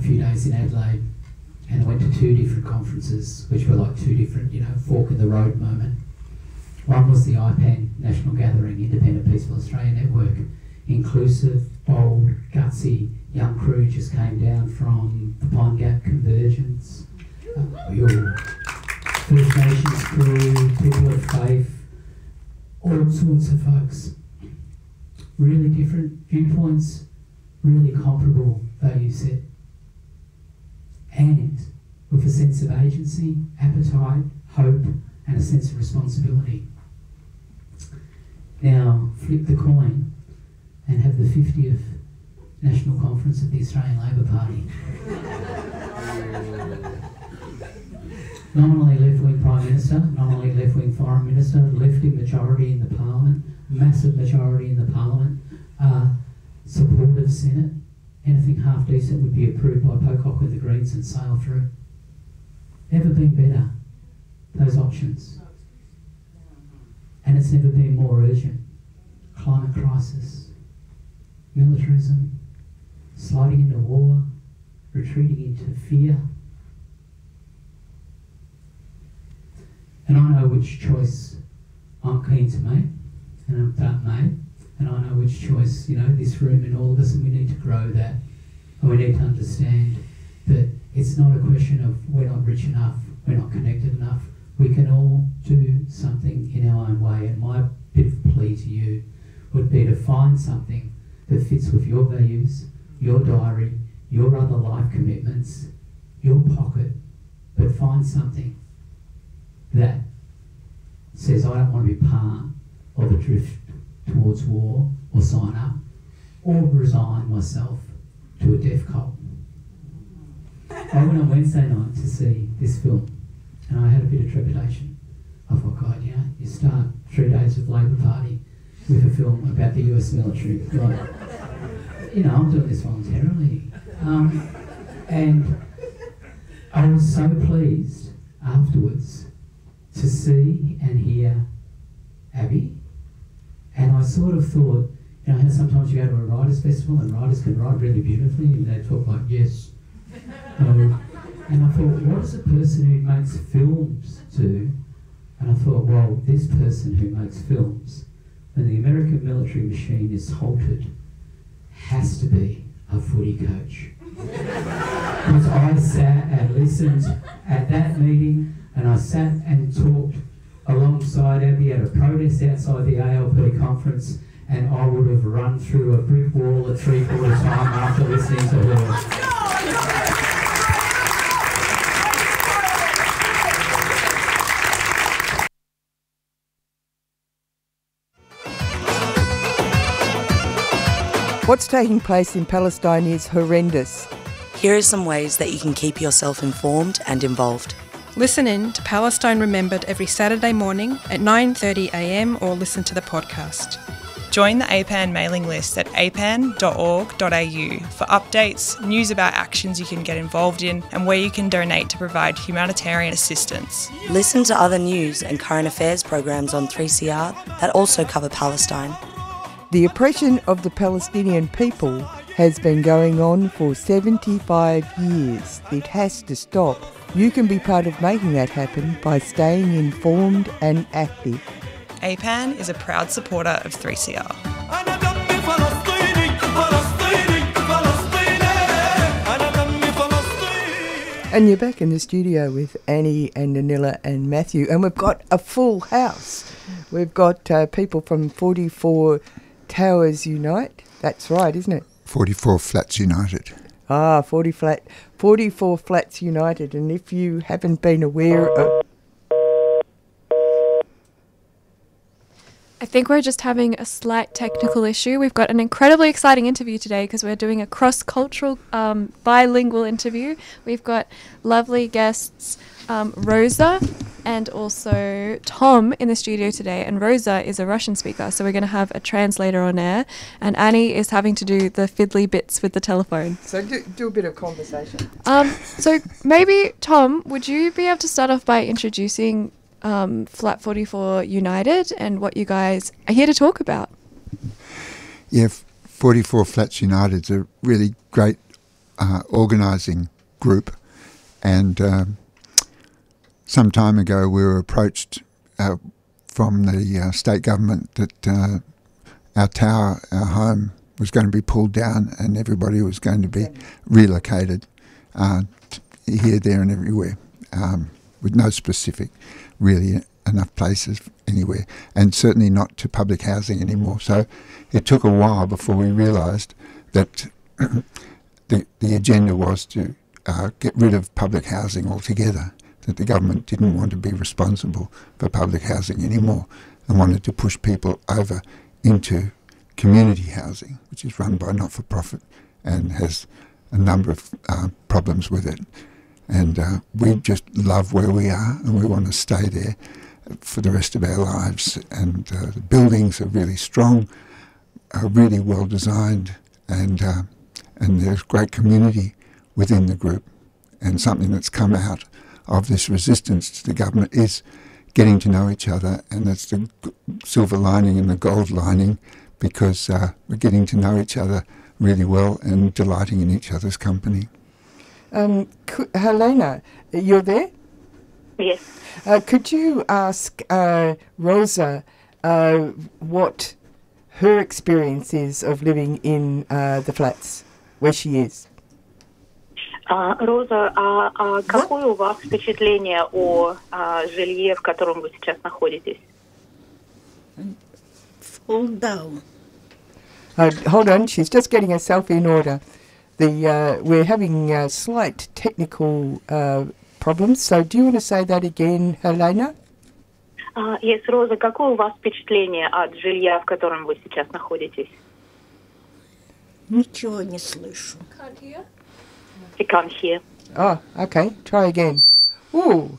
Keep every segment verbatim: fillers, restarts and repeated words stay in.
few days in Adelaide, and I went to two different conferences, which were like two different, you know, fork in the road moment. One was the I PAN National Gathering, Independent Peaceful Australia Network. Inclusive, bold, gutsy, young crew just came down from the Pine Gap Convergence. Uh, your First Nations crew, people of faith, all sorts of folks. Really different viewpoints, really comparable value set. And with a sense of agency, appetite, hope, and a sense of responsibility. Now, flip the coin and have the fiftieth National Conference of the Australian Labor Party. Nominally left-wing Prime Minister, nominally left-wing Foreign Minister, left-wing majority in the Parliament, massive majority in the Parliament, uh, supportive Senate. Anything half decent would be approved by Pocock and the Greens and sail through. Never been better, those options. And it's never been more urgent. Climate crisis, militarism, sliding into war, retreating into fear. And I know which choice I'm keen to make, and I'm about made, and I know which choice, you know, this room and all of us, and we need to grow that. And we need to understand that it's not a question of we're not rich enough, we're not connected enough. We can all do something in our own way, and my bit of plea to you would be to find something that fits with your values, your diary, your other life commitments, your pocket, but find something that says, I don't want to be part of a drift towards war, or sign up, or resign myself to a death cult. I went on Wednesday night to see this film, and I had a bit of trepidation. I thought, God, you know, you start three days of Labor Party with a film about the U S military. Like, you know, I'm doing this voluntarily. Um, and I was so pleased afterwards to see and hear Abby, and I sort of thought, you know how sometimes you go to a writers' festival and writers can write really beautifully and they talk like, yes. Um, and I thought, what does a person who makes films do? And I thought, well, this person who makes films, when the American military machine is halted, has to be a footy coach. Because I sat and listened at that meeting, and I sat and talked alongside Abby at a protest outside the A L P conference, and I would have run through a brick wall at three-quarter time after listening to her. What's taking place in Palestine is horrendous. Here are some ways that you can keep yourself informed and involved. Listen in to Palestine Remembered every Saturday morning at nine thirty a m or listen to the podcast. Join the A P A N mailing list at a p a n dot org dot a u for updates, news about actions you can get involved in, and where you can donate to provide humanitarian assistance. Listen to other news and current affairs programs on three C R that also cover Palestine. The oppression of the Palestinian people has been going on for seventy-five years. It has to stop. You can be part of making that happen by staying informed and active. A P A N is a proud supporter of three C R. And you're back in the studio with Annie and Anila and Matthew, and we've got a full house. We've got uh, people from forty-four Towers Unite. That's right, isn't it? forty-four Flats United. Ah, forty flat, forty-four Flats United. And if you haven't been aware of... I think we're just having a slight technical issue. We've got an incredibly exciting interview today because we're doing a cross-cultural, um, bilingual interview. We've got lovely guests, um, Rosa and also Tom in the studio today. And Rosa is a Russian speaker, so we're going to have a translator on air. And Annie is having to do the fiddly bits with the telephone. So do, do a bit of conversation. Um, so maybe, Tom, would you be able to start off by introducing Um, Flat forty-four United and what you guys are here to talk about? Yeah, forty-four Flats United is a really great uh, organising group, and um, some time ago we were approached uh, from the uh, state government that uh, our tower, our home, was going to be pulled down and everybody was going to be relocated uh, here, there and everywhere, um, with no specific, really, enough places anywhere, and certainly not to public housing anymore. So it took a while before we realised that the, the agenda was to uh, get rid of public housing altogether, that the government didn't want to be responsible for public housing anymore and wanted to push people over into community housing, which is run by not-for-profit and has a number of uh, problems with it. And uh, we just love where we are and we want to stay there for the rest of our lives. And uh, the buildings are really strong, are really well designed, and, uh, and there's great community within the group. And something that's come out of this resistance to the government is getting to know each other, and that's the silver lining and the gold lining, because uh, we're getting to know each other really well and delighting in each other's company. Um, c- Helena, you're there? Yes. Uh, could you ask uh, Rosa uh, what her experience is of living in uh, the flats where she is? А, Роза, а, а какое у вас впечатление о а, жилье, в котором вы сейчас находитесь? Fall down. Uh, hold on, she's just getting herself in order. The uh, we're having uh, slight technical uh, problems, so do you want to say that again, Helena? А, yes, Роза, какое у вас впечатление от жилья, в котором вы сейчас находитесь? Ничего не слышу. Can't hear. You can't hear. Oh, okay, try again. Ooh.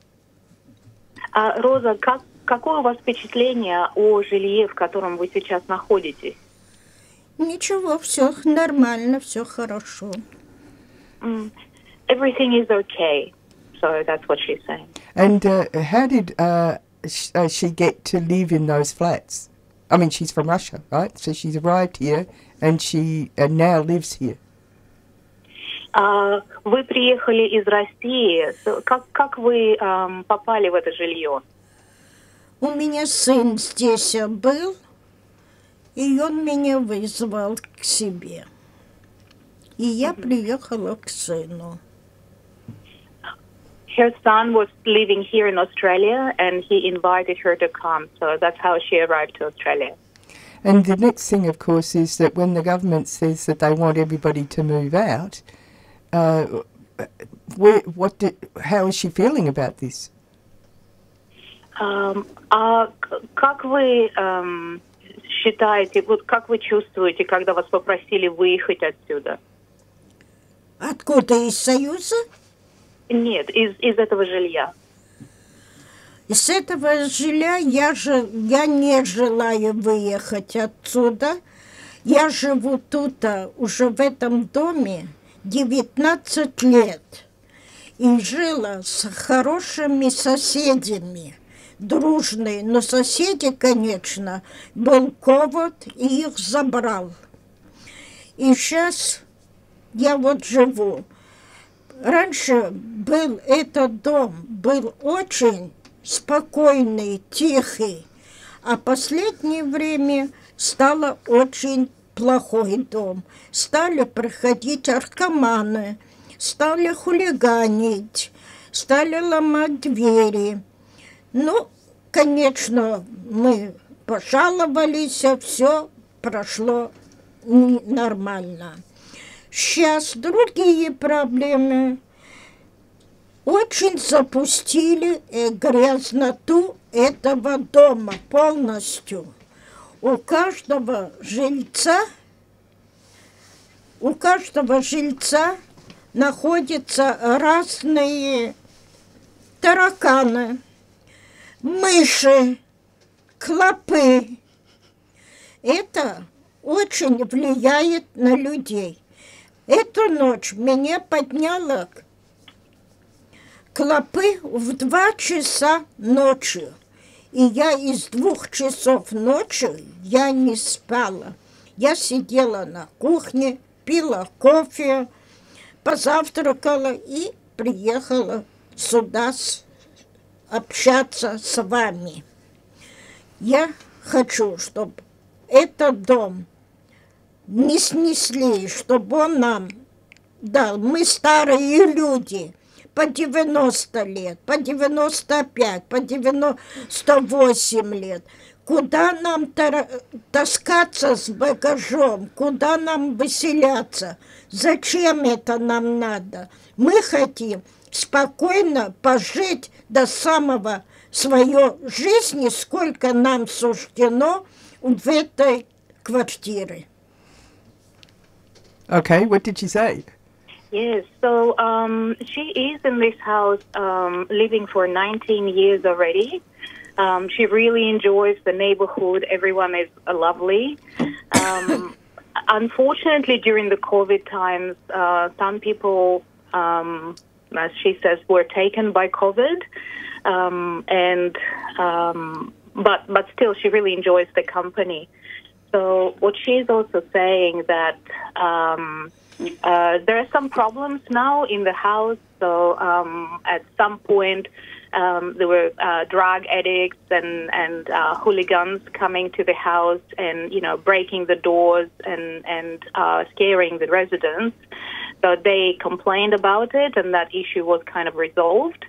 А, Роза, как, какое у вас впечатление о жилье, в котором вы сейчас находитесь? Ничего, все нормально, все хорошо. Mm, everything is okay. So that's what she's saying. And uh, how did uh, sh- uh, she get to live in those flats? I mean, she's from Russia, right? So she's arrived here and she uh, now lives here. Uh, вы приехали из России. So, как, как вы um, попали в это жилье? У меня сын здесь был, и он меня вызвал к себе. И я приехала к сыну. Her son was living here in Australia, and he invited her to come. So that's how she arrived to Australia. And the next thing, of course, is that when the government says that they want everybody to move out, uh, where, what did, how is she feeling about this? Um, а как вы um, считаете, вот как вы чувствуете, когда вас попросили выехать отсюда? Откуда, из Союза? Нет, из, из этого жилья. Из этого жилья я, же, я не желаю выехать отсюда. Я живу тут, уже в этом доме, девятнадцать лет. И жила с хорошими соседями, дружные. Но соседи, конечно, был ковид, и их забрал. И сейчас я вот живу. Раньше был этот дом, был очень спокойный, тихий, а в последнее время стало очень плохой дом. Стали приходить наркоманы, стали хулиганить, стали ломать двери. Ну, конечно, мы пожаловались, все прошло нормально. Сейчас другие проблемы. Очень запустили грязноту этого дома полностью. У каждого жильца, у каждого жильца находятся разные тараканы, мыши, клопы. Это очень влияет на людей. Эту ночь меня подняло клопы в два часа ночи. И я из двух часов ночи я не спала. Я сидела на кухне, пила кофе, позавтракала и приехала сюда с, общаться с вами. Я хочу, чтобы этот дом не снесли, чтобы он нам дал. Мы старые люди, по девяносто лет, по девяносто пять, по девяносто восемь лет. Куда нам таскаться с багажом? Куда нам выселяться? Зачем это нам надо? Мы хотим спокойно пожить до самого своей жизни, сколько нам суждено в этой квартире. Okay, what did she say? Yes, so um, she is in this house um, living for nineteen years already. Um, she really enjoys the neighborhood. Everyone is uh, lovely. Um, unfortunately, during the COVID times, uh, some people, um, as she says, were taken by COVID. Um, and um, but but still, she really enjoys the company. So what she's also saying that um, uh, there are some problems now in the house. So um, at some point, um, there were uh, drug addicts and and uh, hooligans coming to the house and you know breaking the doors and and uh, scaring the residents. So they complained about it, and that issue was kind of resolved.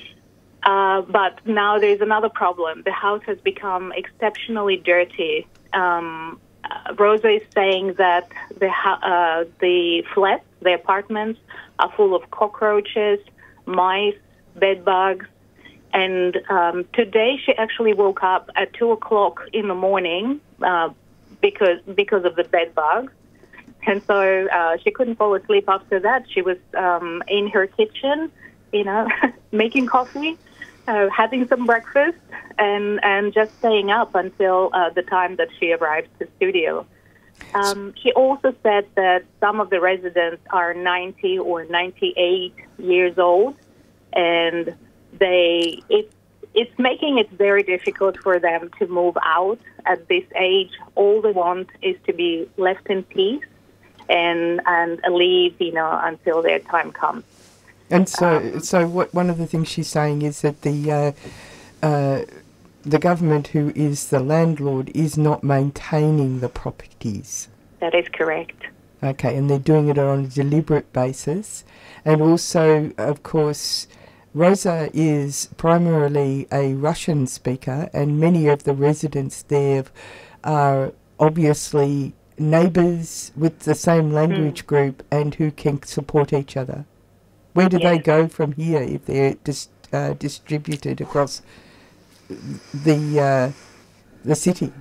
Uh, but now there's another problem. The house has become exceptionally dirty. Um, uh, Rosa is saying that the uh, the flats, the apartments, are full of cockroaches, mice, bed bugs. And um, today she actually woke up at two o'clock in the morning uh, because because of the bed bugs. And so uh, she couldn't fall asleep after that. She was um, in her kitchen, you know, making coffee, uh, having some breakfast, and, and just staying up until uh, the time that she arrived to the studio. Um, she also said that some of the residents are ninety or ninety-eight years old, and they it's it's making it very difficult for them to move out at this age. All they want is to be left in peace and and leave, you know, until their time comes. And so, Um, so what? One of the things she's saying is that the uh, uh, the government, who is the landlord, is not maintaining the properties. That is correct. Okay, and they're doing it on a deliberate basis, and also, of course, Rosa is primarily a Russian speaker, and many of the residents there are obviously neighbours with the same language mm. group and who can support each other. Where do yes. they go from here if they're dis uh, distributed across the uh, the city?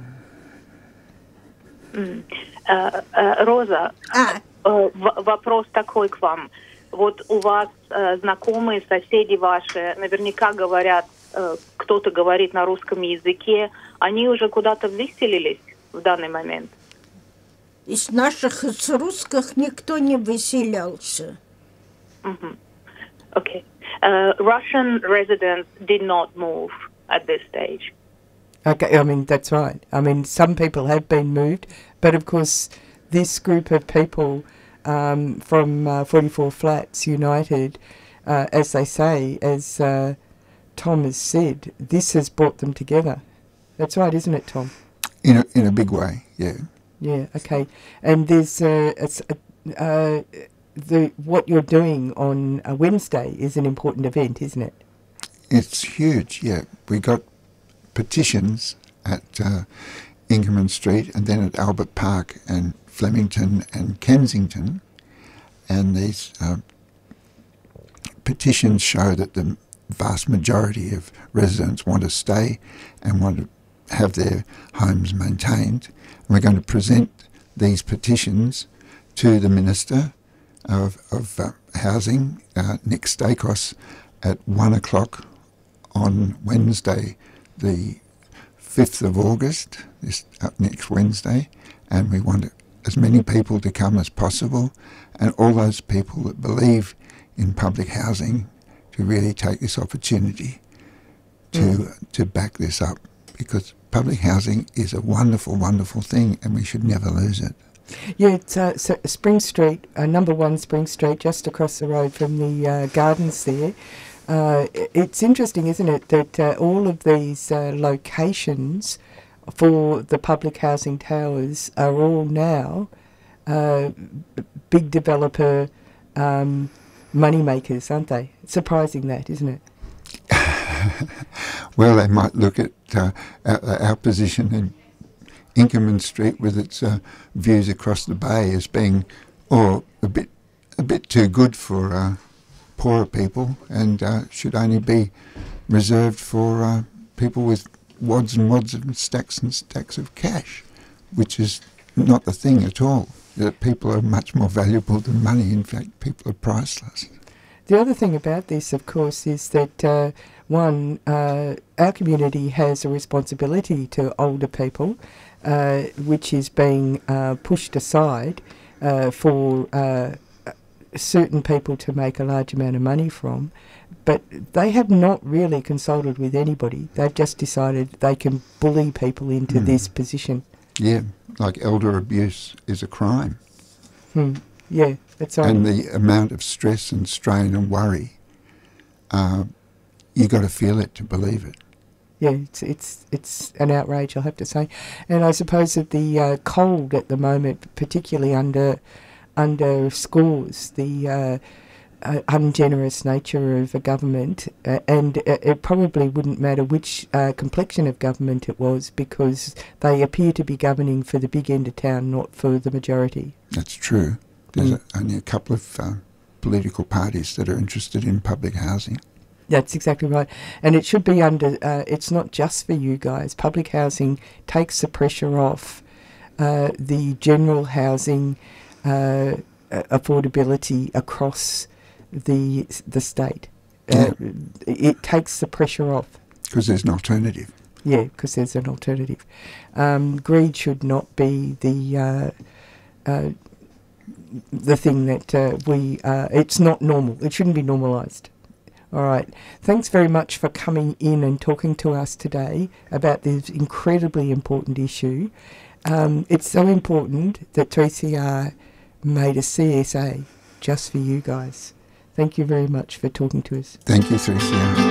Mm. Uh, uh, Роза, а. uh, вопрос такой к вам. Вот у вас uh, знакомые, соседи ваши наверняка говорят, uh, кто-то говорит на русском языке. Они уже куда-то выселились в данный момент? Из наших, из русских никто не выселялся. Mm-hmm. Okay. Uh, Russian residents did not move at this stage. Okay, I mean, that's right. I mean, some people have been moved, but of course this group of people um, from uh, forty-four Flats United, uh, as they say, as uh, Tom has said, this has brought them together. That's right, isn't it, Tom? In a, in a big way, yeah. Yeah, okay. And there's uh, it's, uh, uh, the what you're doing on a Wednesday is an important event, isn't it? It's huge, yeah. We got petitions at uh, Inkerman Street and then at Albert Park and Flemington and Kensington, and these uh, petitions show that the vast majority of residents want to stay and want to have their homes maintained. And we're going to present these petitions to the Minister of, of uh, Housing, uh, Nick Stakos, at one o'clock on Wednesday, the fifth of August, this uh, next Wednesday, and we want as many people to come as possible, and all those people that believe in public housing to really take this opportunity to mm. to back this up, because public housing is a wonderful, wonderful thing, and we should never lose it. Yeah, it's uh, so Spring Street, uh, number one Spring Street, just across the road from the uh, gardens there. Uh, it's interesting, isn't it, that uh, all of these uh, locations for the public housing towers are all now uh, big developer um, money makers, aren't they? Surprising that, isn't it? Well, they might look at uh, our, our position in Inkerman Street with its uh, views across the bay as being, oh, a bit, a bit too good for uh, poorer people, and uh, should only be reserved for uh, people with wads and wads and stacks and stacks of cash, which is not the thing at all. That people are much more valuable than money. In fact, people are priceless. The other thing about this, of course, is that uh, one, uh, our community has a responsibility to older people, uh, which is being uh, pushed aside uh, for uh, certain people to make a large amount of money from. But they have not really consulted with anybody. They've just decided they can bully people into mm. this position. Yeah, like elder abuse is a crime. Hmm. Yeah, that's right. And the amount of stress and strain and worry, uh, you got to feel it to believe it. Yeah, it's it's it's an outrage, I'll have to say. And I suppose that the uh, cold at the moment, particularly under under scores, the uh, uh, ungenerous nature of a government, uh, and uh, it probably wouldn't matter which uh, complexion of government it was, because they appear to be governing for the big end of town, not for the majority. That's true. There's Mm. a, only a couple of uh, political parties that are interested in public housing. That's exactly right. And it should be under, uh, it's not just for you guys. Public housing takes the pressure off uh, the general housing uh, affordability across the the state. Uh, Yeah. It takes the pressure off. Because there's an alternative. Yeah, because there's an alternative. Um, greed should not be the uh, uh, the thing that uh, we, uh, it's not normal. It shouldn't be normalised. All right. Thanks very much for coming in and talking to us today about this incredibly important issue. Um, it's so important that three C R made a C S A just for you guys. Thank you very much for talking to us. Thank you, three C R.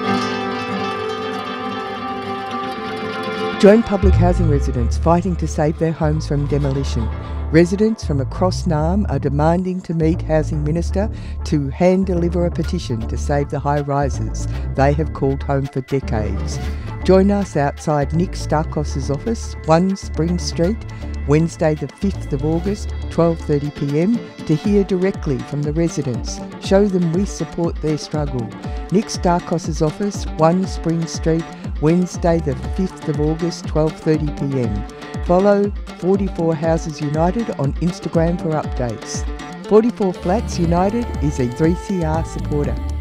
Join public housing residents fighting to save their homes from demolition. Residents from across Naarm are demanding to meet Housing Minister to hand deliver a petition to save the high rises they have called home for decades. Join us outside Nick Starkos's office, one Spring Street, Wednesday the fifth of August, twelve thirty p m, to hear directly from the residents. Show them we support their struggle. Nick Starkos's office, one Spring Street, Wednesday the fifth of August, twelve thirty p m. Follow forty-four Houses United on Instagram for updates. forty-four Flats United is a three C R supporter.